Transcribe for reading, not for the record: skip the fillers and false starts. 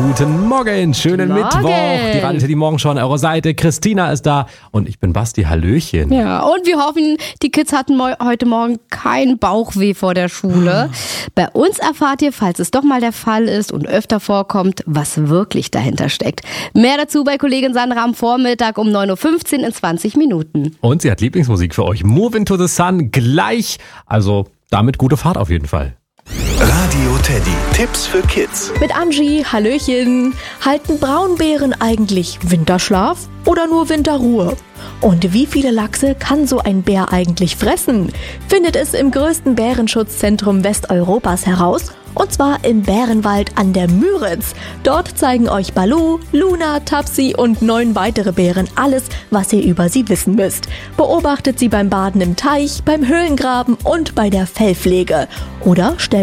Guten Morgen, schönen Mittwoch. Die Radio Teddy Morgenschau an eurer Seite. Christina ist da und ich bin Basti. Hallöchen. Ja, und wir hoffen, die Kids hatten heute Morgen kein Bauchweh vor der Schule. Bei uns erfahrt ihr, falls es doch mal der Fall ist und öfter vorkommt, was wirklich dahinter steckt. Mehr dazu bei Kollegin Sandra am Vormittag um 9.15 Uhr in 20 Minuten. Und sie hat Lieblingsmusik für euch. Move into the Sun gleich. Also damit gute Fahrt auf jeden Fall. Radio Teddy. Tipps für Kids. Mit Angie, Hallöchen. Halten Braunbären eigentlich Winterschlaf oder nur Winterruhe? Und wie viele Lachse kann so ein Bär eigentlich fressen? Findet es im größten Bärenschutzzentrum Westeuropas heraus. Und zwar im Bärenwald an der Müritz. Dort zeigen euch Baloo, Luna, Tapsi und 9 weitere Bären alles, was ihr über sie wissen müsst. Beobachtet sie beim Baden im Teich, beim Höhlengraben und bei der Fellpflege. Oder stellt